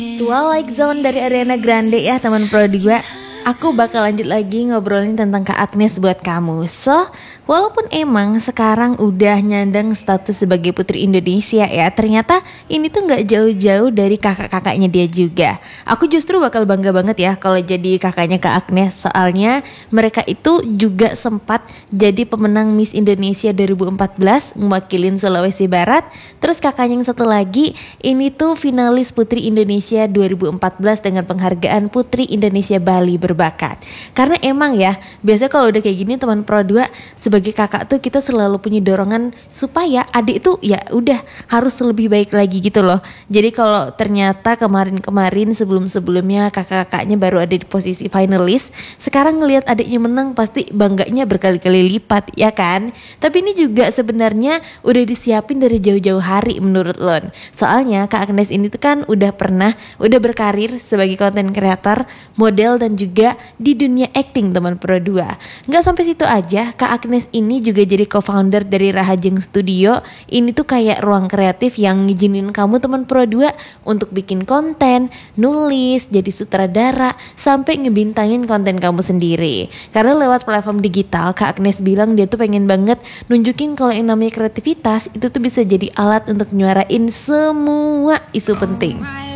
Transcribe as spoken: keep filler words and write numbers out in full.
Twilight Zone dari Ariana Grande ya teman Pro dua. Aku bakal lanjut lagi ngobrolin tentang Kak Agnes buat kamu. So, walaupun emang sekarang udah nyandang status sebagai Putri Indonesia ya, ternyata ini tuh gak jauh-jauh dari kakak-kakaknya dia juga. Aku justru bakal bangga banget ya kalau jadi kakaknya Kak Agnes. Soalnya mereka itu juga sempat jadi pemenang Miss Indonesia dua ribu empat belas, mewakilin Sulawesi Barat. Terus kakaknya yang satu lagi, ini tuh finalis Putri Indonesia dua ribu empat belas dengan penghargaan Putri Indonesia Bali berbakat. Karena emang ya, biasanya kalau udah kayak gini teman Pro dua, sebagai kakak tuh kita selalu punya dorongan supaya adik tuh ya udah harus lebih baik lagi gitu loh. Jadi kalau ternyata kemarin-kemarin sebelum-sebelumnya kakak-kakaknya baru ada di posisi finalis, sekarang ngelihat adiknya menang pasti bangganya berkali-kali lipat ya kan. Tapi ini juga sebenarnya udah disiapin dari jauh-jauh hari menurut Lon. Soalnya Kak Agnes ini tuh kan udah pernah udah berkarir sebagai content creator, model dan juga di dunia acting teman Pro dua. Nggak sampai situ aja, Kak Agnes ini juga jadi co-founder dari Rahajeng Studio. Ini tuh kayak ruang kreatif yang ngizinin kamu teman Pro dua untuk bikin konten, nulis, jadi sutradara, sampai ngebintangin konten kamu sendiri. Karena lewat platform digital, Kak Agnes bilang dia tuh pengen banget nunjukin kalau yang namanya kreativitas itu tuh bisa jadi alat untuk nyuarain semua isu penting.